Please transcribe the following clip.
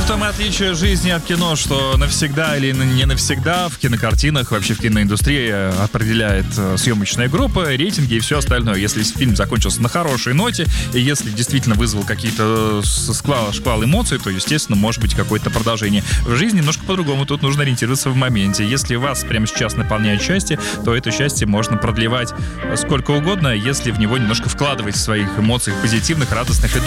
В том и отличие жизни от кино, что навсегда или не навсегда в кинокартинах, вообще в киноиндустрии определяет съемочная группа, рейтинги и все остальное. Если фильм закончился на хорошей ноте, и если действительно вызвал какие-то шквал эмоций, то, естественно, может быть какое-то продолжение. В жизни немножко по-другому, тут нужно ориентироваться в моменте. Если вас прямо сейчас наполняет счастье, то это счастье можно продлевать сколько угодно, если в него немножко вкладывать своих эмоций позитивных, радостных и